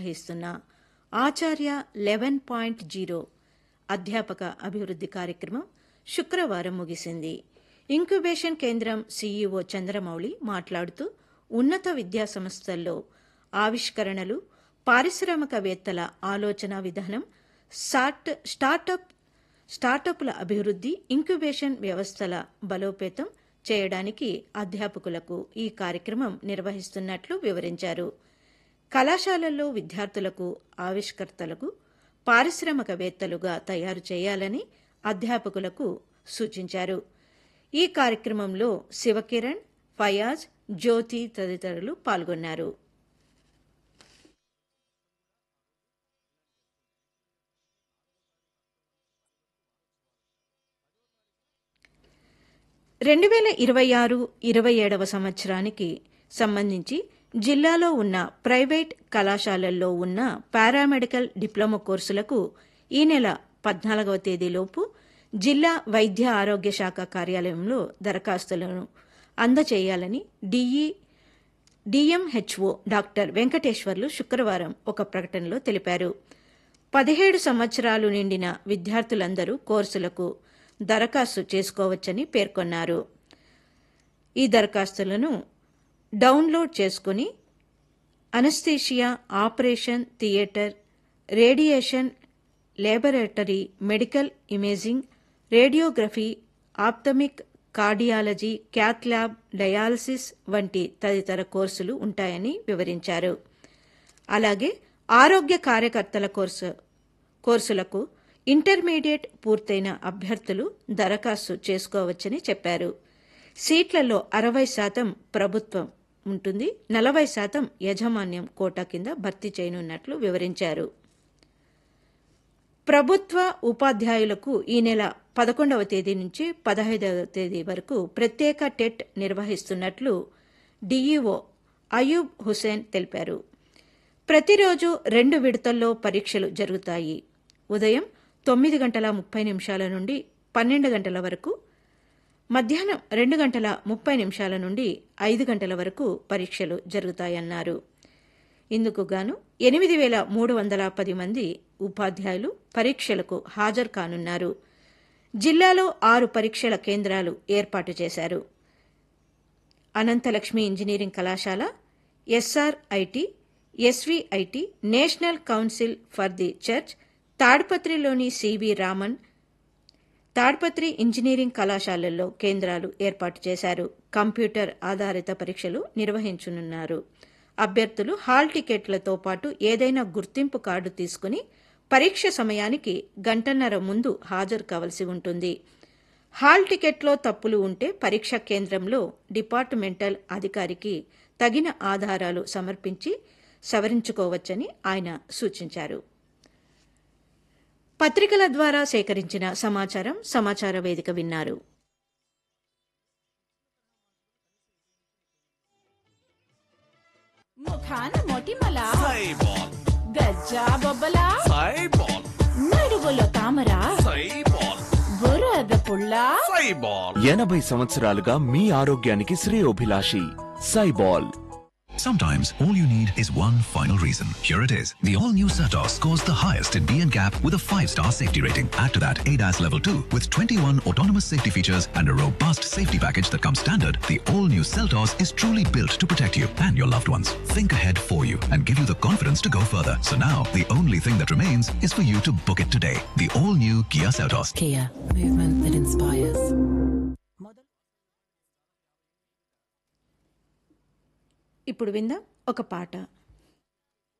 నిర్వహిస్తున్న ఆచార్య 11.0 అధ్యాపక అభివృద్ధి కార్యక్రమం శుక్రవారం ముగిసింది. ఇంక్యుబేషన్ కేంద్రం సీఈఓ చంద్రమౌళి మాట్లాడుతూ ఉన్నత విద్యా సంస్థల్లో ఆవిష్కరణలు, పారిశ్రామికవేత్తల ఆలోచన విధానం, స్టార్టప్ల అభివృద్ధి, ఇంక్యుబేషన్ వ్యవస్థల బలోపేతం చేయడానికి అధ్యాపకులకు ఈ కార్యక్రమం నిర్వహిస్తున్నట్లు వివరించారు. కళాశాలల్లో విద్యార్థులకు ఆవిష్కర్తలకు పారిశ్రామికవేత్తలుగా తయారు చేయాలని అధ్యాపకులకు సూచించారు. ఈ కార్యక్రమంలో శివకిరణ్, ఫయాజ్, జ్యోతి తదితరులు పాల్గొన్నారు. రెండు 2026-27 సంవత్సరానికి సంబంధించి జిల్లాలో ఉన్న ప్రైవేట్ కళాశాలల్లో ఉన్న పారామెడికల్ డిప్లొమా కోర్సులకు ఈ నెల 14వ తేదీలోపు జిల్లా వైద్య ఆరోగ్య శాఖ కార్యాలయంలో దరఖాస్తులను అందజేయాలని డిఎంహెచ్ఓ డాక్టర్ వెంకటేశ్వర్లు శుక్రవారం ఒక ప్రకటనలో తెలిపారు. 17 సంవత్సరాలు నిండిన విద్యార్థులందరూ కోర్సులకు దరఖాస్తు చేసుకోవచ్చని పేర్కొన్నారు. ఈ దరఖాస్తులను డౌన్లోడ్ చేసుకుని anaesthesia, operation theatre, radiation, laboratory, medical imaging, radiography, ఆప్థమిక్, cardiology, cath lab, dialysis వంటి తదితర కోర్సులు ఉంటాయని వివరించారు. అలాగే ఆరోగ్య కార్యకర్తల కోర్సులకు ఇంటర్మీడియట్ పూర్తయిన అభ్యర్థులు దరఖాస్తు చేసుకోవచ్చని చెప్పారు. సీట్లలో 60% ప్రభుత్వం ఉంటుంది, 40% యాజమాన్యం కోటా కింద భర్తీ చేయనున్నట్లు వివరించారు. ప్రభుత్వ ఉపాధ్యాయులకు ఈ నెల 11వ తేదీ నుంచి 15వ తేదీ వరకు ప్రత్యేక టెట్ నిర్వహిస్తున్నట్లు డీఈఓ అయూబ్ హుసేన్ తెలిపారు. ప్రతిరోజు 2 విడతల్లో పరీక్షలు జరుగుతాయి. ఉదయం 9:30 నుండి 12 గంటల వరకు, మధ్యాహ్నం 2:30 నుండి 5 గంటల వరకు పరీక్షలు జరుగుతాయన్నారు. ఇందుకు గాను 8,310 మంది ఉపాధ్యాయులు పరీక్షలకు హాజరు కానున్నారు. జిల్లాలో 6 పరీక్షల కేంద్రాలు ఏర్పాటు చేశారు. అనంతలక్ష్మి ఇంజనీరింగ్ కళాశాల, SRIT, ఎస్వీఐటి, national council for the church, తాడ్పత్రిలోని CV Raman, Tadpatri engineering కళాశాలల్లో కేంద్రాలు ఏర్పాటు చేశారు. కంప్యూటర్ ఆధారిత పరీక్షలు నిర్వహించనున్నారు. అభ్యర్థులు హాల్ టికెట్లతో పాటు ఏదైనా గుర్తింపు కార్డు తీసుకుని పరీక్ష సమయానికి 1.5 గంటల ముందు హాజరు కావలసి ఉంటుంది. హాల్ టికెట్లో తప్పులు ఉంటే పరీక్షా కేంద్రంలో డిపార్ట్మెంటల్ అధికారికి తగిన ఆధారాలు సమర్పించి సవరించుకోవచ్చని ఆయన సూచించారు. పత్రికల ద్వారా సేకరించిన సమాచార వేదిక విన్నారు. ముఖాన మొటిమల గజ్జా బొబ్బల నడువులో తామర బురద పుల్ల 80 సంవత్సరాలుగా మీ ఆరోగ్యానికి శ్రేయోభిలాషి సైబాల్. Sometimes all you need is one final reason. Here it is. The all-new Seltos scores the highest in B&CAP with a 5-star safety rating. Add to that ADAS Level 2 with 21 autonomous safety features and a robust safety package that comes standard. The all-new Seltos is truly built to protect you and your loved ones. Think ahead for you and give you the confidence to go further. So now, the only thing that remains is for you to book it today. The all-new Kia Seltos. Kia, movement that inspires. ఇప్పుడు విందాం ఒక పాట.